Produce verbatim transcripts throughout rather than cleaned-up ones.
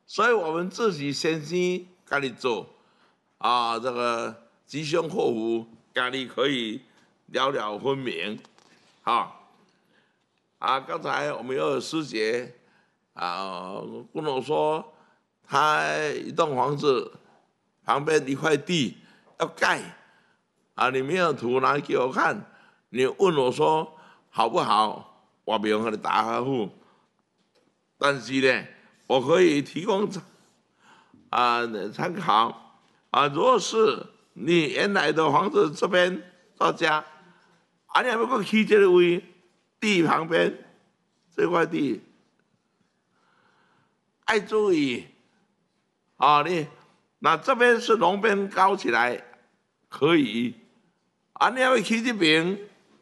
所以我们自己先生家己做啊，这个吉凶祸福家里可以了了分明，啊啊！刚才我们又有师姐啊跟我说，他一栋房子旁边一块地要盖啊，你没有图拿给我看，你问我说好不好？我没有和你答复，但是呢，我可以提供啊参考啊。如果是你原来的房子这边到家，啊，你还不过去这个位地旁边这块地，爱注意啊，你那这边是龙边高起来可以，啊，你要去这边，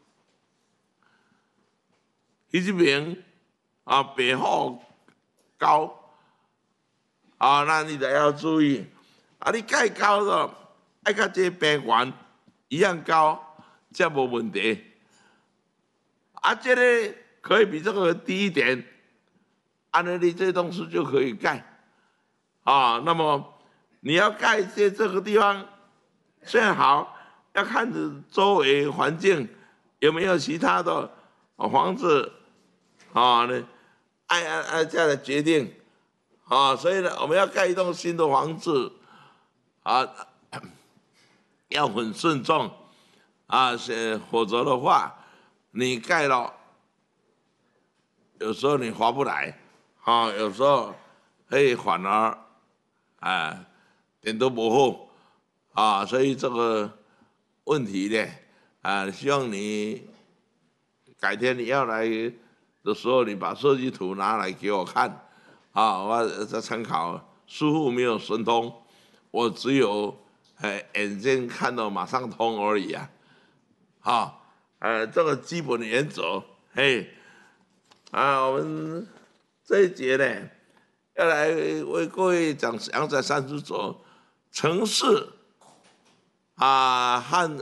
去这边啊，北后高啊，那你得要注意啊，你盖高了，爱跟这边缘一样高，这无问题。啊，这个可以比这个低一点，按照你这东西就可以盖啊。那么你要盖在这个地方，虽然好，要看着周围环境有没有其他的房子啊，呢，按按按这样来决定啊。所以呢，我们要盖一栋新的房子啊，要很慎重啊，否则的话。你盖了，有时候你划不来，啊，有时候会反而，啊，点都不好，啊，所以这个问题呢，啊，希望你改天你要来的时候，你把设计图拿来给我看，啊，我再参考。师傅没有神通，我只有，呃，眼睛看到马上通而已啊，好。呃，这个基本的原则，嘿，啊，我们这一节呢，要来为各位讲阳宅三十则，城市啊和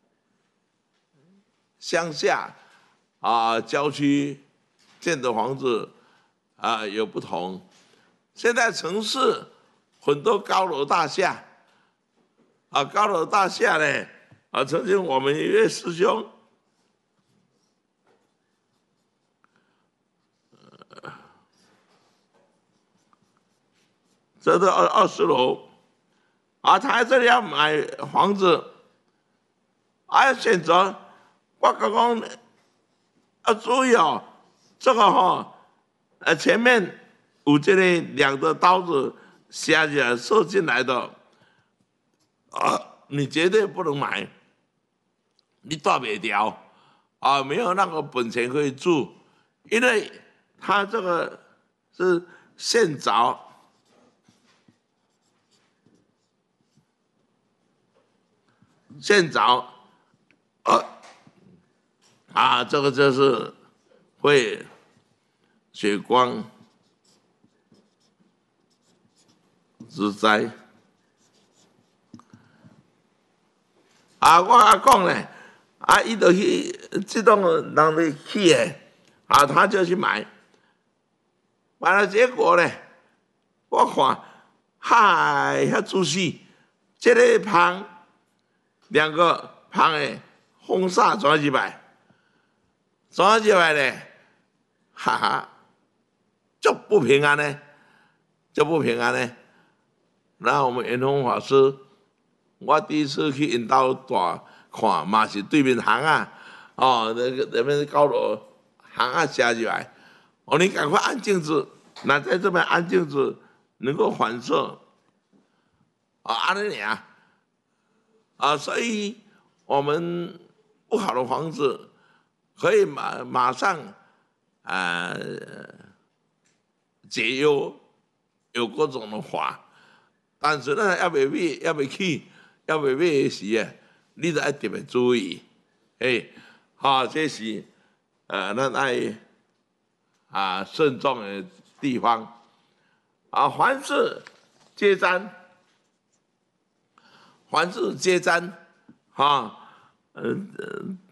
乡下啊郊区建的房子啊有不同。现在城市很多高楼大厦，啊，高楼大厦呢，啊，曾经我们一位师兄。这是二二十楼，啊，他在这里要买房子，还要选择，我刚刚要注意哦，这个哈、哦，呃，前面有这里两个刀子下起来射进来的，啊，你绝对不能买，你断不掉，啊，没有那个本钱可以住，因为他这个是现凿。现凿，呃，啊，这个就是会血光之灾。啊，我阿讲呢，啊，伊就去这栋人的去的，啊，他就去买，买了结果呢，我看，嗨，遐仔细，这个旁。两个旁的风煞转几百，转几百呢，哈哈，就不平安呢，就不平安呢。那我们圆通法师，我第一次去引导大看，嘛是对面行啊，哦，那个那边高楼行啊下起来，哦，你赶快按镜子，那在这边按镜子能够反射，啊，安尼尔。啊，所以我们不好的房子可以马马上啊解忧，有各种的法，但是呢，要未买要未去要未买的时啊，你就要特别注意，哎，好，这是呃咱爱啊慎重的地方啊，凡事皆沾。凡事皆沾，哈，嗯、呃，